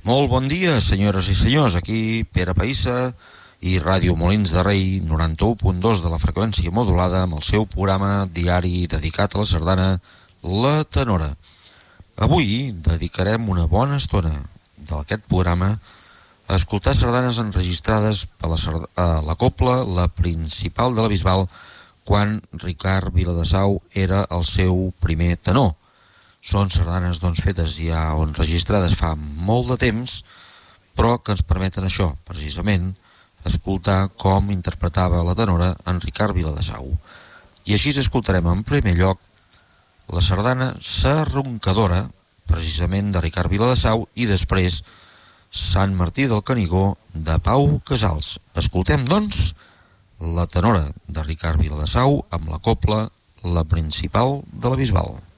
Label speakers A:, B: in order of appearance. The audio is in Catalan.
A: Molt bon dia, senyores i senyors. Aquí Pere Païssa i Ràdio Molins de Rei, 91.2 de la freqüència modulada, amb el seu programa diari dedicat a la sardana La Tenora. Avui dedicarem una bona estona d'aquest programa a escoltar sardanes enregistrades per la cobla La Principal de la Bisbal, quan Ricard Viladesau era el seu primer tenor. Són sardanes fetes ja o enregistrades fa molt de temps, però que ens permeten això, precisament, escoltar com interpretava la tenora en Ricard Viladesau. I així escoltarem en primer lloc la sardana Sa Roncadora, precisament de Ricard Viladesau, i després Sant Martí del Canigó de Pau Casals. Escoltem, doncs, la tenora de Ricard Viladesau amb la cobla La Principal de la Bisbal.